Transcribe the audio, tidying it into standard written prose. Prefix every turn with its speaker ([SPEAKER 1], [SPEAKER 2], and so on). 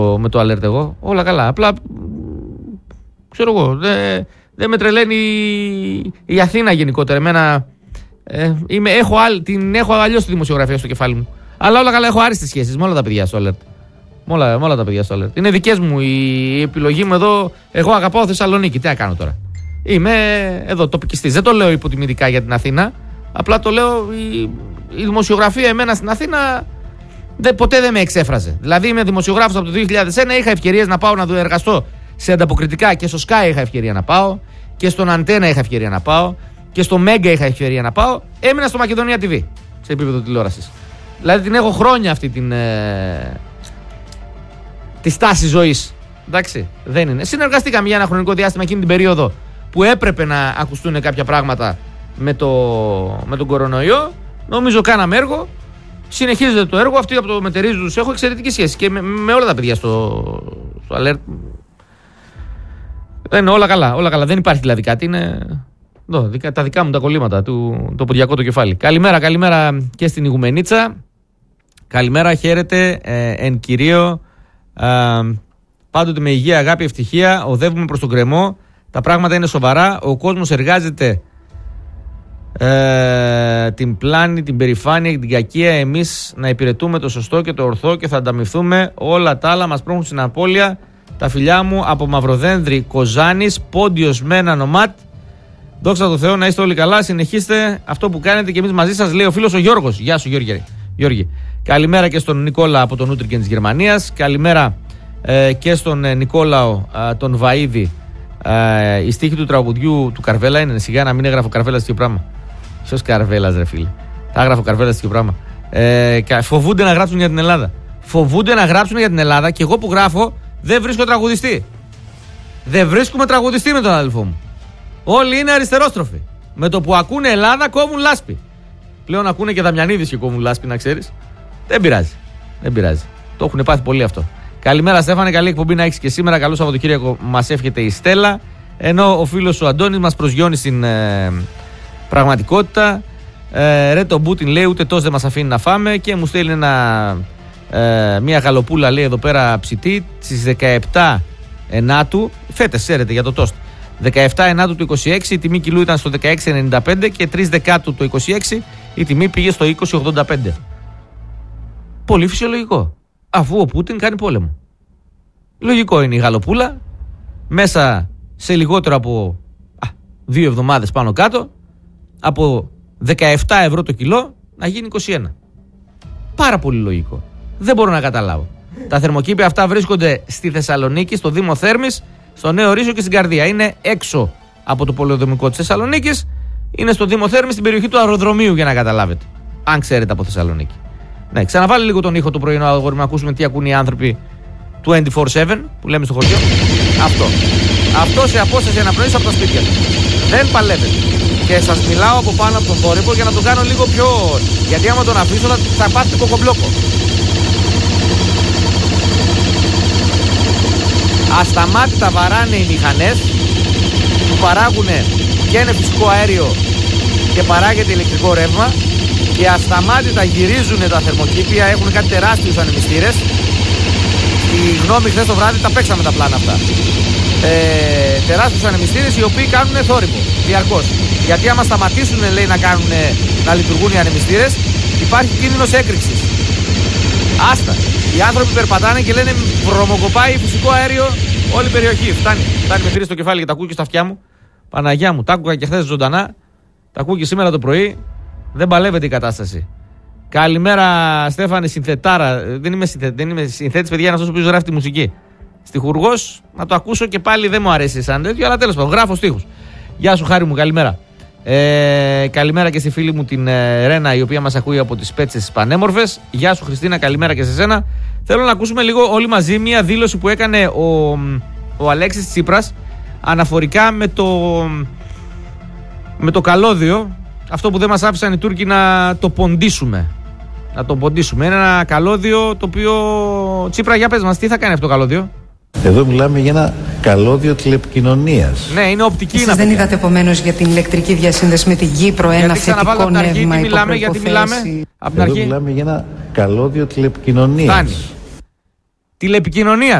[SPEAKER 1] με το alert εγώ. Όλα καλά. Απλά ξέρω εγώ. Δεν με τρελαίνει η Αθήνα γενικότερα. Εμένα έχω αλλιώς τη δημοσιογραφία στο κεφάλι μου. Αλλά όλα καλά. Έχω άριστες σχέσεις με όλα τα παιδιά στο alert. Με όλα τα παιδιά στο alert. Είναι δικές μου η επιλογή μου εδώ. Εγώ αγαπάω Θεσσαλονίκη. Τι να κάνω τώρα. Είμαι εδώ τοπικιστής. Δεν το λέω υποτιμητικά για την Αθήνα. Απλά το λέω η δημοσιογραφία εμένα στην Αθήνα ποτέ δεν με εξέφραζε. Δηλαδή είμαι δημοσιογράφος από το 2001. Είχα ευκαιρίες να πάω να εργαστώ σε ανταποκριτικά και στο Sky είχα ευκαιρία να πάω. Και στον Αντένα είχα ευκαιρία να πάω. Και στο Μέγκα είχα ευκαιρία να πάω. Έμεινα στο Μακεδονία TV σε επίπεδο τηλεόρασης. Δηλαδή την έχω χρόνια αυτή τη στάση ζωής. Εντάξει, δεν είναι. Συνεργαστήκαμε για ένα χρονικό διάστημα εκείνη την περίοδο που έπρεπε να ακουστούν κάποια πράγματα με τον κορονοϊό. Νομίζω κάναμε έργο. Συνεχίζεται το έργο. Αυτοί από το μετερίζουν τους έχω εξαιρετική σχέση και με όλα τα παιδιά στο alert. Είναι όλα καλά, όλα καλά. Δεν υπάρχει δηλαδή κάτι. Είναι τα δικά μου τα κολλήματα, το ποδιακό το κεφάλι. Καλημέρα και στην Ιγουμενίτσα. Καλημέρα, χαίρετε εν κυρίω. Πάντοτε με υγεία, αγάπη, ευτυχία. Οδεύουμε προς τον κρεμό. Τα πράγματα είναι σοβαρά. Ο κόσμος εργάζεται την πλάνη, την περηφάνεια και την κακία. Εμείς να υπηρετούμε το σωστό και το ορθό και θα ανταμυφθούμε. Όλα τα άλλα μας πρόχνουν στην απώλεια. Τα φιλιά μου από Μαυροδένδρη Κοζάνης, Πόντιος Μένα Νομάτ. Δόξα τω Θεώ, να είστε όλοι καλά. Συνεχίστε αυτό που κάνετε και εμείς μαζί σας, λέει ο φίλος ο Γιώργος. Γεια σου Γιώργη. Καλημέρα και στον Νικόλα από τον Ούτρικεν της Γερμανίας. Καλημέρα και στον Νικόλαο τον Βαΐδη. Η στίχη του τραγουδιού του Καρβέλα είναι σιγά να μην έγραφε ο Καρβέλας τέτοιο πράγμα. Ποιος Καρβέλας ρε φίλε. Θα έγραφε ο Καρβέλας τέτοιο πράγμα. Φοβούνται να γράψουν για την Ελλάδα. Φοβούνται να γράψουν για την Ελλάδα και εγώ που γράφω δεν βρίσκω τραγουδιστή. Δεν βρίσκουμε τραγουδιστή με τον αδελφό μου. Όλοι είναι αριστερόστροφοι. Με το που ακούνε Ελλάδα κόβουν λάσπη. Πλέον ακούνε και Δαμιανίδης και κόβουν λάσπη, να ξέρεις. Δεν πειράζει. Το έχουν πάθει πολύ αυτό. Καλημέρα Στέφανε, καλή εκπομπή να έχεις και σήμερα. Καλό Σαββατοκύριακο μας εύχεται η Στέλλα. Ενώ ο φίλος ο Αντώνης μας προσγειώνει στην πραγματικότητα. Ρε το Μπούτιν λέει ούτε τόσο δεν μας αφήνει να φάμε και μου στέλνει μια γαλοπούλα λέει εδώ πέρα ψητή στις 17 Ενάτου. Φέτες ξέρετε για το τόστ. 17 Ενάτου του 26 η τιμή κιλού ήταν στο 16,95 και 3 Δεκάτου του 26 η τιμή πήγε στο 20,85. Πολύ φυσιολογικό. Αφού ο Πούτιν κάνει πόλεμο. Λογικό είναι η γαλοπούλα μέσα σε λιγότερο από 2 εβδομάδες πάνω κάτω από 17 ευρώ το κιλό να γίνει 21. Πάρα πολύ λογικό. Δεν μπορώ να καταλάβω. Τα θερμοκήπια αυτά βρίσκονται στη Θεσσαλονίκη, στο Δήμο Θέρμης, στο Νέο Ρήσο και στην Καρδία. Είναι έξω από το πολεοδομικό της Θεσσαλονίκης. Είναι στο Δήμο Θέρμης, στην περιοχή του αεροδρομίου για να καταλάβετε. Αν ξέρετε από Θεσσαλονίκη. Ναι, ξαναβάλει λίγο τον ήχο του πρωινού αγόρι να ακούσουμε τι ακούν οι άνθρωποι 24/7 που λέμε στο χωριό. Αυτό σε απόσταση αναπνοής από τα σπίτια του. Δεν παλεύεται. Και σας μιλάω από πάνω από τον θόρυβο για να τον κάνω λίγο πιο. Γιατί άμα τον αφήσω θα πάθει κοκομπλόκο. Ασταμάτητα βαράνε οι μηχανές που παράγουν και είναι φυσικό αέριο και παράγεται ηλεκτρικό ρεύμα και ασταμάτητα γυρίζουν τα θερμοκήπια, έχουν κάτι τεράστιους ανεμιστήρες. Η γνώμη χθες το βράδυ τα παίξαμε τα πλάνα αυτά. Τεράστιους ανεμιστήρες οι οποίοι κάνουν θόρυβο διαρκώς. Γιατί άμα σταματήσουν λέει να λειτουργούν οι ανεμιστήρες υπάρχει κίνδυνος έκρηξης. Άστα. Οι άνθρωποι περπατάνε και λένε βρωμοκοπάει φυσικό αέριο όλη η περιοχή. Φτάνει με πήρε στο κεφάλι και τα ακούω και στα αυτιά μου. Παναγιά μου, τα άκουγα και χθες ζωντανά. Τα ακούω και σήμερα το πρωί. Δεν παλεύεται η κατάσταση. Καλημέρα Στέφανε, συνθετάρα. Δεν είμαι συνθέτης, παιδιά, είναι αυτός ο οποίος γράφει τη μουσική. Στιχουργός, να το ακούσω και πάλι δεν μου αρέσει σαν τέτοιο, αλλά τέλος πάντων, γράφω στίχους. Γεια σου, χάρη μου, καλημέρα. Καλημέρα και στη φίλη μου την Ρένα, η οποία μας ακούει από τις Πέτσες τις Πανέμορφες. Γεια σου, Χριστίνα, καλημέρα και σε σένα. Θέλω να ακούσουμε λίγο όλοι μαζί μια δήλωση που έκανε ο Αλέξης Τσίπρας αναφορικά με το καλώδιο. Αυτό που δεν μας άφησαν οι Τούρκοι να το ποντίσουμε. Είναι ένα καλώδιο το οποίο. Τσίπρα, για πες μας, τι θα κάνει αυτό το καλώδιο?
[SPEAKER 2] Εδώ μιλάμε για ένα καλώδιο τηλεπικοινωνίας.
[SPEAKER 1] Ναι, είναι οπτική.
[SPEAKER 3] Εσείς δεν είδατε επομένως για την ηλεκτρική διασύνδεση με την Κύπρο ένα θετικό νεύμα υπό προϋποθέση?
[SPEAKER 2] Εδώ μιλάμε για ένα καλώδιο τηλεπικοινωνίας.
[SPEAKER 1] Φτάνει. τηλεπικοινωνία.